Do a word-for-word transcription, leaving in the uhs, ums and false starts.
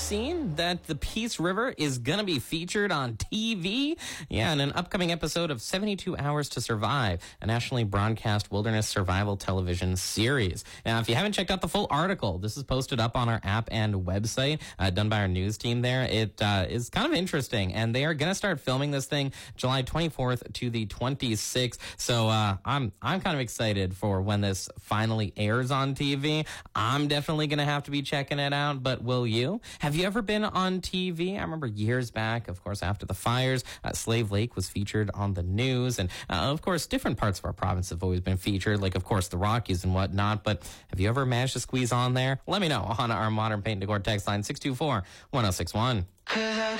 seen that the Peace River is going to be featured on T V? Yeah, in an upcoming episode of seventy-two Hours to Survive, a nationally broadcast wilderness survival television series. Now, if you haven't checked out the full article, this is posted up on our app and website, uh, done by our news team there. It uh, is kind of interesting, and they are going to start filming this thing July twenty-fourth to the twenty-sixth. So uh, I'm I'm kind of excited for when this finally airs on T V. I'm definitely going to have to be checking it out, but will you? Have you ever been on T V? I remember years back, of course, after the fires, uh, Slave Lake was featured on the news, and uh, of course, different parts of our province have always been featured, like, of course, the Rockies and whatnot, but have you ever managed to squeeze on there? Let me know on our Modern Paint and Decor text line, six two four, one oh six one.